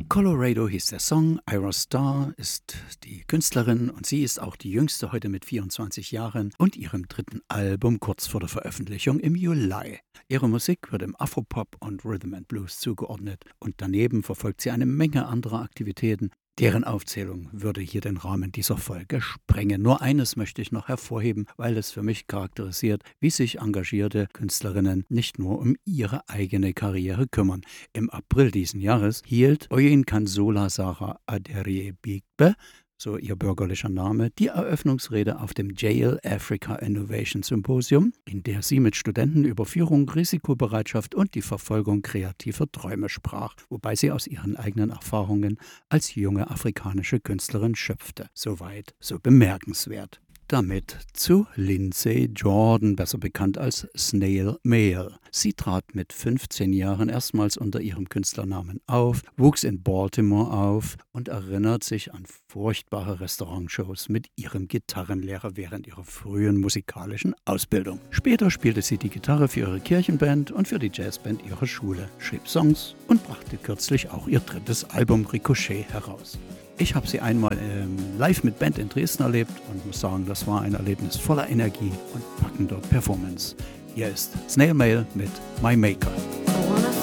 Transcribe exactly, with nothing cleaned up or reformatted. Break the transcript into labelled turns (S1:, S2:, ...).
S1: Colorado hieß der Song, Ira Starr ist die Künstlerin und sie ist auch die jüngste heute mit vierundzwanzig Jahren und ihrem dritten Album kurz vor der Veröffentlichung im Juli. Ihre Musik wird im Afropop und Rhythm and Blues zugeordnet und daneben verfolgt sie eine Menge anderer Aktivitäten. Deren Aufzählung würde hier den Rahmen dieser Folge sprengen. Nur eines möchte ich noch hervorheben, weil es für mich charakterisiert, wie sich engagierte Künstlerinnen nicht nur um ihre eigene Karriere kümmern. Im April diesen Jahres hielt Oyinkansola Sarah Aderie-Bigbe, so ihr bürgerlicher Name, die Eröffnungsrede auf dem Jail Africa Innovation Symposium, in der sie mit Studenten über Führung, Risikobereitschaft und die Verfolgung kreativer Träume sprach, wobei sie aus ihren eigenen Erfahrungen als junge afrikanische Künstlerin schöpfte. Soweit, so bemerkenswert. Damit zu Lindsay Jordan, besser bekannt als Snail Mail. Sie trat mit fünfzehn Jahren erstmals unter ihrem Künstlernamen auf, wuchs in Baltimore auf und erinnert sich an furchtbare Restaurantshows mit ihrem Gitarrenlehrer während ihrer frühen musikalischen Ausbildung. Später spielte sie die Gitarre für ihre Kirchenband und für die Jazzband ihrer Schule, schrieb Songs und brachte kürzlich auch ihr drittes Album Ricochet heraus. Ich habe sie einmal ähm, live mit Band in Dresden erlebt und muss sagen, das war ein Erlebnis voller Energie und packender Performance. Hier ist Snail Mail mit My Maker.